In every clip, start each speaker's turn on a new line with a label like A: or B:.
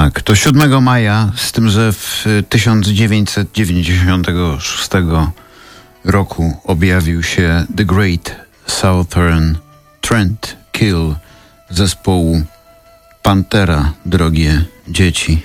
A: Tak, to 7 maja, z tym, że w 1996 roku objawił się The Great Southern Trend Kill zespołu Pantera, drogie dzieci.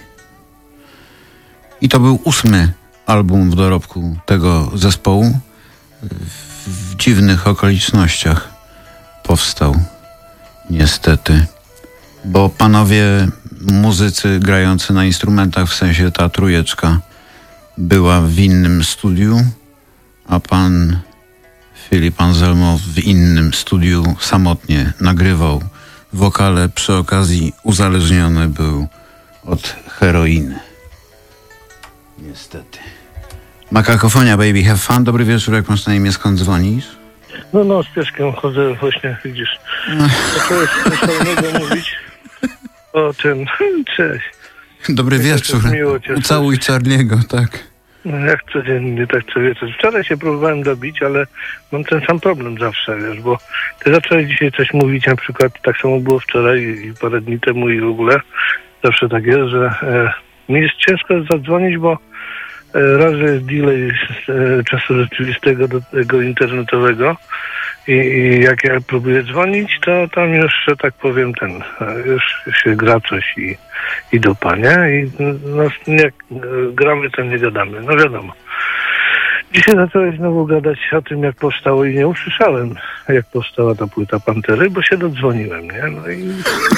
A: I to był 8. album w dorobku tego zespołu. W dziwnych okolicznościach powstał, niestety. Bo panowie muzycy grający na instrumentach, w sensie ta trójeczka, była w innym studiu, a pan Filip Anselmo w innym studiu samotnie nagrywał wokale. Przy okazji uzależniony był od heroiny. Niestety. Makakofonia, baby, have fun. Dobry wieczór, jak masz na imię, skąd dzwonisz?
B: No, z pieskiem chodzę właśnie, widzisz. Zacząłeś szalonego mówić o tym. Cześć.
A: Dobry wieczór. Ucałuj Charliego, tak.
B: No jak codziennie, tak co wieczór. Wczoraj się próbowałem dobić, ale mam ten sam problem zawsze, wiesz, bo ty zacząłeś dzisiaj coś mówić, na przykład tak samo było wczoraj i parę dni temu i w ogóle. Zawsze tak jest, że mi jest ciężko zadzwonić, bo raz, że jest delay czasu rzeczywistego do tego internetowego i jak ja próbuję dzwonić, to tam już, że tak powiem, już się gra coś i dupa, nie? I no, nie gramy, to nie gadamy. No wiadomo. Dzisiaj zacząłeś znowu gadać o tym, jak powstało i nie usłyszałem, jak powstała ta płyta Pantery, bo się dodzwoniłem, nie? No i...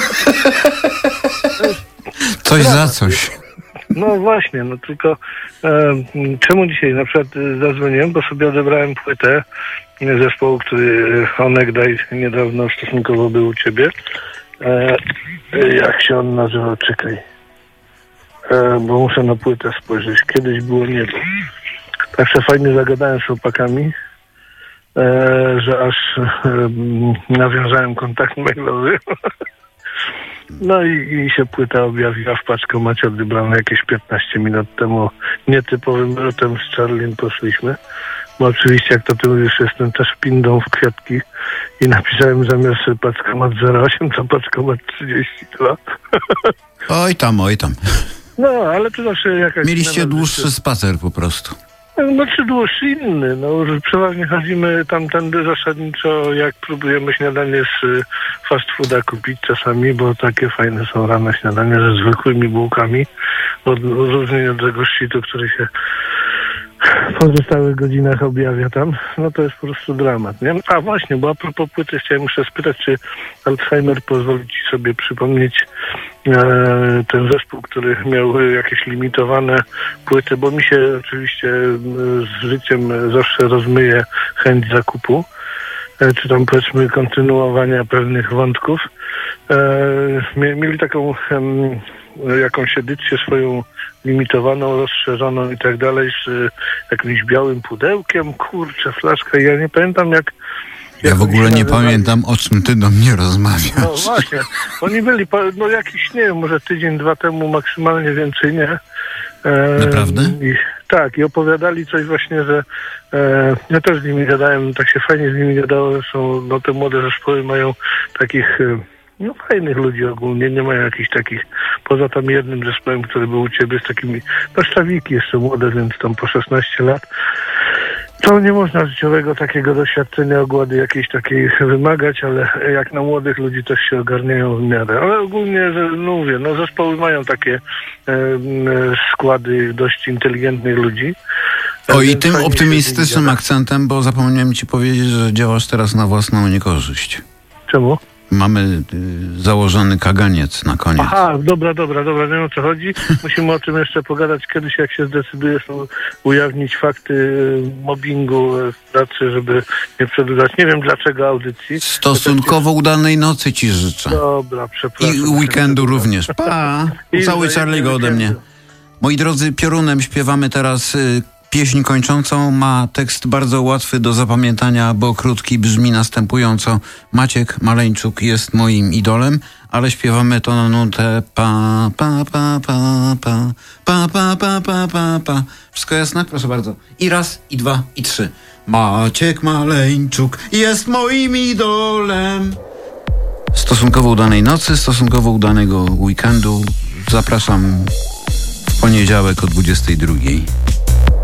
A: Coś za coś.
B: No właśnie, no tylko czemu dzisiaj na przykład zadzwoniłem, bo sobie odebrałem płytę zespołu, który onegdaj niedawno stosunkowo był u ciebie. Jak się on nazywał? Czekaj. Bo muszę na płytę spojrzeć. Kiedyś było niebo. Także fajnie zagadałem z chłopakami, że aż nawiązałem kontakt mailowy. No i się płyta objawiła w paczkomacie, odebrana jakieś 15 minut temu. Nietypowym rutem z Charliem poszliśmy. Bo oczywiście, jak to ty mówisz, jestem też pindą w kwiatki i napisałem zamiast paczkomat 08, to paczkomat 32.
A: Oj tam.
B: No, ale to zawsze jakaś...
A: Mieliście dłuższy spacer po prostu.
B: No czy dłuższy inny. No, przeważnie chodzimy tamtędy zasadniczo, jak próbujemy śniadanie z fast fooda kupić czasami, bo takie fajne są rane śniadania ze zwykłymi bułkami, odróżnienie od tego szczytu, który się w pozostałych godzinach objawia tam. No to jest po prostu dramat, nie? A właśnie, bo a propos płyty chciałem jeszcze spytać, czy Alzheimer pozwoli ci sobie przypomnieć ten zespół, który miał jakieś limitowane płyty, bo mi się oczywiście z życiem zawsze rozmyje chęć zakupu, czy tam powiedzmy kontynuowania pewnych wątków. Mieli taką jakąś edycję swoją limitowaną, rozszerzoną i tak dalej, z jakimś białym pudełkiem, kurczę, flaszka. Ja nie pamiętam
A: ja w ogóle nie pamiętam, o czym ty do mnie rozmawiasz.
B: No właśnie, oni byli, no jakiś, nie wiem, może tydzień, 2 temu, maksymalnie więcej nie.
A: Naprawdę?
B: I opowiadali coś właśnie, że ja też z nimi gadałem, tak się fajnie z nimi gadało, zresztą no te młode zespoły mają takich no fajnych ludzi ogólnie, nie mają jakichś takich, poza tam jednym zespołem, który był u ciebie z takimi, no szczawiki jeszcze młode, więc tam po 16 lat. To nie można życiowego takiego doświadczenia, ogłady jakiejś takiej wymagać, ale jak na młodych ludzi też się ogarniają w miarę. Ale ogólnie, no mówię, no zespoły mają takie składy dość inteligentnych ludzi.
A: O i tym optymistycznym akcentem, bo zapomniałem ci powiedzieć, że działasz teraz na własną niekorzyść.
B: Czemu?
A: Mamy założony kaganiec na koniec.
B: Aha, dobra, nie wiem o co chodzi. Musimy o tym jeszcze pogadać kiedyś, jak się zdecydujesz ujawnić fakty mobbingu w pracy, żeby nie przedłużać. Nie wiem dlaczego audycji.
A: Stosunkowo udanej nocy ci życzę.
B: Dobra, przepraszam.
A: I weekendu również. Pa! Cały Charliego ode mnie. Moi drodzy, piorunem śpiewamy teraz pieśń kończącą. Ma tekst bardzo łatwy do zapamiętania, bo krótki, brzmi następująco. Maciek Maleńczuk jest moim idolem, ale śpiewamy to na nutę pa, pa, pa, pa, pa, pa, pa, pa, pa, pa, pa. Wszystko jasne? Proszę bardzo. I raz, i dwa, i trzy. Maciek Maleńczuk jest moim idolem. Stosunkowo udanej nocy, stosunkowo udanego weekendu. Zapraszam w poniedziałek o 22:00.